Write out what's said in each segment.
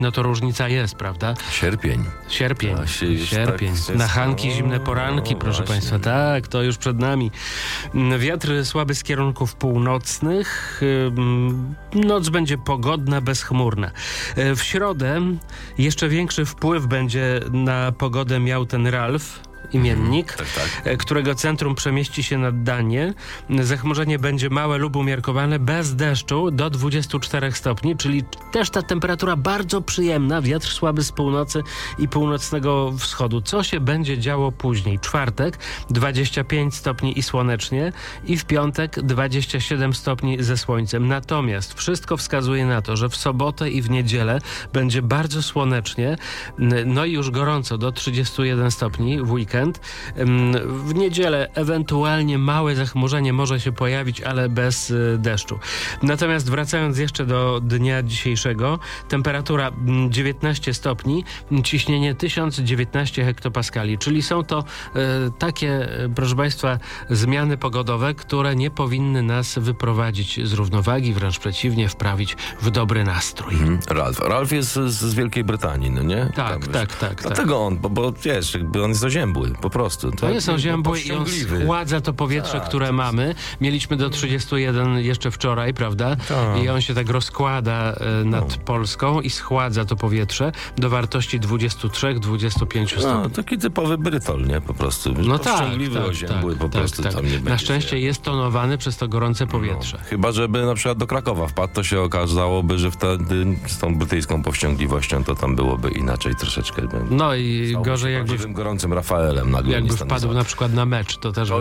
No to różnica jest, prawda? Sierpień. Sierpień. Tak, Nachanki, zimne poranki, proszę Państwa. Tak, to już przed nami. Wiatr słaby z kierunków północnych. Noc będzie pogodna, bezchmurna. W środę jeszcze większy wpływ będzie na pogodę miał ten Ralf, imiennik, którego centrum przemieści się nad Danię. Zachmurzenie będzie małe lub umiarkowane, bez deszczu, do 24 stopni, czyli też ta temperatura bardzo przyjemna, wiatr słaby z północy i północnego wschodu. Co się będzie działo później? Czwartek 25 stopni i słonecznie, i w piątek 27 stopni ze słońcem. Natomiast wszystko wskazuje na to, że w sobotę i w niedzielę będzie bardzo słonecznie, no i już gorąco, do 31 stopni w weekend. W niedzielę ewentualnie małe zachmurzenie może się pojawić, ale bez deszczu. Natomiast wracając jeszcze do dnia dzisiejszego, temperatura 19 stopni, ciśnienie 1019 hektopaskali, czyli są to takie, proszę Państwa, zmiany pogodowe, które nie powinny nas wyprowadzić z równowagi, wręcz przeciwnie, wprawić w dobry nastrój. Ralf jest z Wielkiej Brytanii, no nie? Tak. Dlatego on, bo wiesz, jakby on jest oziębły, po prostu. To jest oziębły i on schładza to powietrze, które mamy. Mieliśmy do 31 jeszcze wczoraj, prawda? I on się tak rozkłada nad Polską i schładza to powietrze do wartości 23-25 stopni. No, taki typowy Brytol, nie? Po prostu. No powściągliwy, oziębły, po prostu tam nie będzie. Na szczęście jest tonowany przez to gorące powietrze. No, chyba, żeby na przykład do Krakowa wpadł, to się okazałoby, że wtedy z tą brytyjską powściągliwością to tam byłoby inaczej troszeczkę. No i gorzej jakby gorącym Rafaelem nagle. Jakby wpadł na przykład na mecz, to też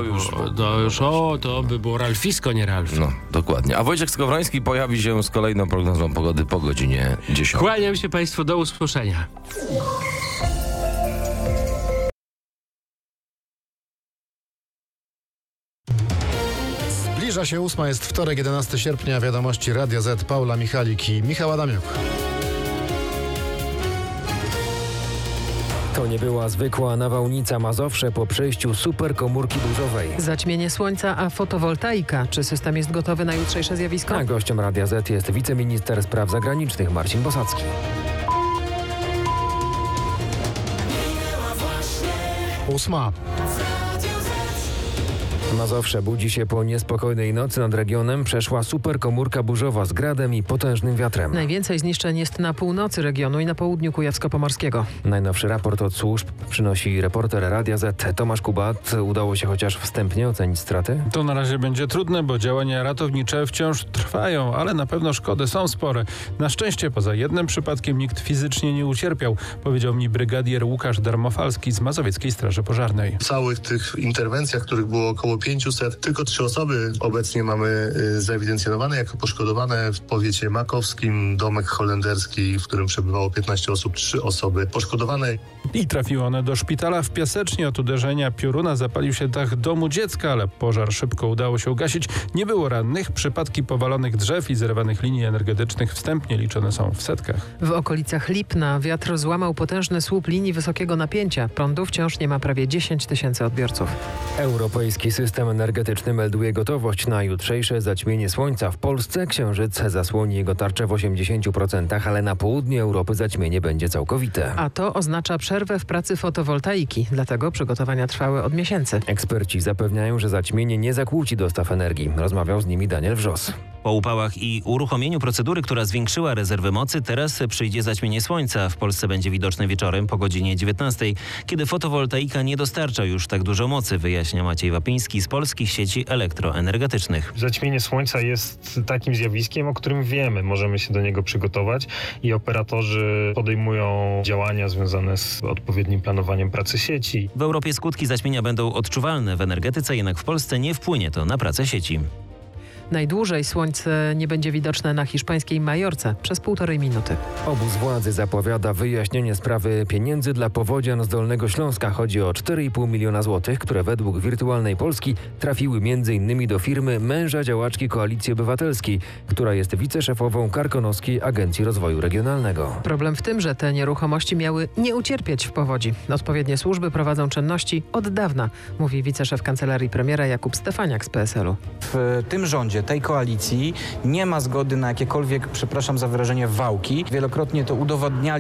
to by było Ralfisko, nie Ralf. No, dokładnie. A Wojciech Skowroński pojawi się z kolejną prognozą pogody po godzinie 10. Kłaniam się Państwu, do usłyszenia. Zbliża się 8, jest wtorek, 11 sierpnia, wiadomości Radia Z, Paula Michalik i Michał Adamiuk. To nie była zwykła nawałnica. Mazowsze po przejściu superkomórki burzowej. Zaćmienie słońca, a fotowoltaika. Czy system jest gotowy na jutrzejsze zjawisko? A gościem Radia Z jest wiceminister spraw zagranicznych Marcin Bosacki. Ósma. Mazowsze budzi się po niespokojnej nocy. Nad regionem przeszła superkomórka burzowa z gradem i potężnym wiatrem. Najwięcej zniszczeń jest na północy regionu i na południu Kujawsko-Pomorskiego. Najnowszy raport od służb przynosi reporter Radia Z Tomasz Kubat. Udało się chociaż wstępnie ocenić straty? To na razie będzie trudne, bo działania ratownicze wciąż trwają, ale na pewno szkody są spore. Na szczęście poza jednym przypadkiem nikt fizycznie nie ucierpiał, powiedział mi brygadier Łukasz Darmofalski z Mazowieckiej Straży Pożarnej. W całych tych interwencjach, których było około 500, tylko 3 osoby obecnie mamy zewidencjonowane jako poszkodowane. W powiecie makowskim domek holenderski, w którym przebywało 15 osób, 3 osoby poszkodowane. I trafiły one do szpitala w Piasecznie. Od uderzenia pioruna zapalił się dach domu dziecka, ale pożar szybko udało się ugasić. Nie było rannych. Przypadki powalonych drzew i zerwanych linii energetycznych wstępnie liczone są w setkach. W okolicach Lipna wiatr złamał potężny słup linii wysokiego napięcia. Prądu wciąż nie ma prawie 10 000 odbiorców. Europejski system energetyczny melduje gotowość na jutrzejsze zaćmienie słońca. W Polsce księżyc zasłoni jego tarczę w 80%, ale na południu Europy zaćmienie będzie całkowite. A to oznacza przerwę w pracy fotowoltaiki, dlatego przygotowania trwały od miesięcy. Eksperci zapewniają, że zaćmienie nie zakłóci dostaw energii. Rozmawiał z nimi Daniel Wrzos. Po upałach i uruchomieniu procedury, która zwiększyła rezerwy mocy, teraz przyjdzie zaćmienie słońca. W Polsce będzie widoczne wieczorem po godzinie 19, kiedy fotowoltaika nie dostarcza już tak dużo mocy, wyjaśnia Maciej Wapiński z Polskich Sieci Elektroenergetycznych. Zaćmienie słońca jest takim zjawiskiem, o którym wiemy, możemy się do niego przygotować i operatorzy podejmują działania związane z odpowiednim planowaniem pracy sieci. W Europie skutki zaćmienia będą odczuwalne w energetyce, jednak w Polsce nie wpłynie to na pracę sieci. Najdłużej słońce nie będzie widoczne na hiszpańskiej Majorce przez 1,5 minuty. Obóz władzy zapowiada wyjaśnienie sprawy pieniędzy dla powodzian z Dolnego Śląska. Chodzi o 4,5 miliona złotych, które według Wirtualnej Polski trafiły m.in. do firmy męża działaczki Koalicji Obywatelskiej, która jest wiceszefową Karkonoskiej Agencji Rozwoju Regionalnego. Problem w tym, że te nieruchomości miały nie ucierpieć w powodzi. Odpowiednie służby prowadzą czynności od dawna, mówi wiceszef Kancelarii Premiera Jakub Stefaniak z PSL-u. W tym rządzie rządzie tej koalicji nie ma zgody na jakiekolwiek, przepraszam za wyrażenie, wałki. Wielokrotnie to udowodniali